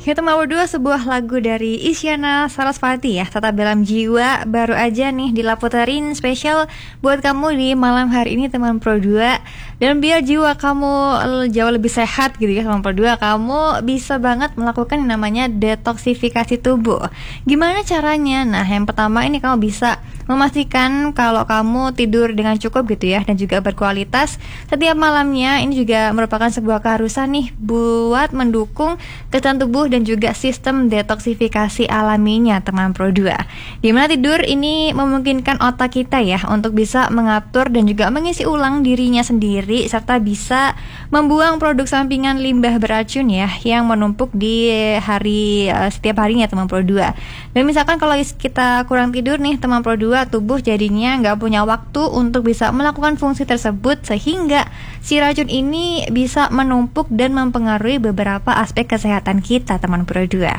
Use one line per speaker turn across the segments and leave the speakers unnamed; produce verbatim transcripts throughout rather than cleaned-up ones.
Kita mau berdua sebuah lagu dari Isyana Sarasvati ya, Tetap Dalam Jiwa, baru aja nih dilaputerin spesial buat kamu di malam hari ini teman Pro dua. Dan biar jiwa kamu jauh lebih sehat gitu ya teman Pro dua, kamu bisa banget melakukan yang namanya detoksifikasi tubuh. Gimana caranya? Nah, yang pertama ini kamu bisa memastikan kalau kamu tidur dengan cukup gitu ya, dan juga berkualitas setiap malamnya. Ini juga merupakan sebuah keharusan nih buat mendukung kesehatan tubuh dan juga sistem detoksifikasi alaminya teman Pro dua. Dimana tidur ini memungkinkan otak kita ya untuk bisa mengatur dan juga mengisi ulang dirinya sendiri, serta bisa membuang produk sampingan limbah beracun ya yang menumpuk di hari uh, setiap harinya teman Pro dua. Dan misalkan kalau kita kurang tidur nih teman Pro dua, tubuh jadinya nggak punya waktu untuk bisa melakukan fungsi tersebut, sehingga si racun ini bisa menumpuk dan mempengaruhi beberapa aspek kesehatan kita teman Pro dua.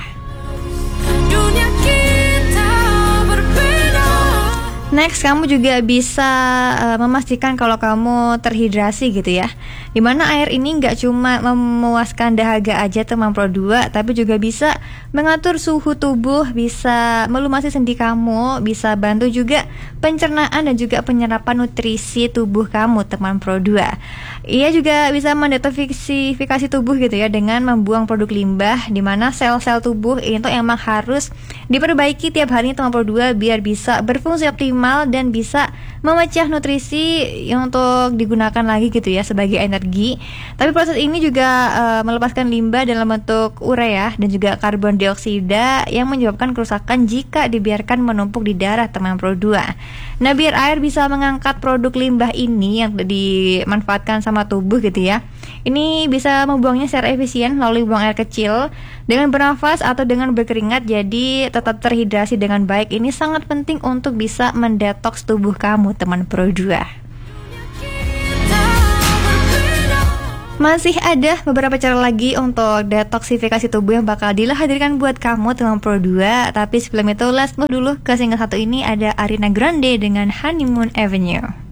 Next, kamu juga bisa uh, memastikan kalau kamu terhidrasi gitu ya, dimana air ini nggak cuma memuaskan dahaga aja teman Pro dua, tapi juga bisa mengatur suhu tubuh, bisa melumasi sendi kamu, bisa bantu juga pencernaan dan juga penyerapan nutrisi tubuh kamu teman Pro dua. Ia juga bisa mendetoksifikasi tubuh gitu ya dengan membuang produk limbah, dimana sel-sel tubuh ini tuh emang harus diperbaiki tiap hari teman Pro dua biar bisa berfungsi optimal dan bisa memecah nutrisi untuk digunakan lagi gitu ya sebagai energi. Tapi proses ini juga uh, melepaskan limbah dalam bentuk urea dan juga karbon dioksida yang menyebabkan kerusakan jika dibiarkan menumpuk di darah teman Pro dua. Nah, biar air bisa mengangkat produk limbah ini yang dimanfaatkan sama tubuh gitu ya, ini bisa membuangnya secara efisien melalui buang air kecil, dengan bernafas atau dengan berkeringat. Jadi tetap terhidrasi dengan baik. Ini sangat penting untuk bisa mendetoks tubuh kamu teman Pro dua. Masih ada beberapa cara lagi untuk detoksifikasi tubuh yang bakal dihadirkan buat kamu teman Pro dua. Tapi sebelum itu, let's move dulu ke single satu ini. Ada Ariana Grande dengan Honeymoon Avenue.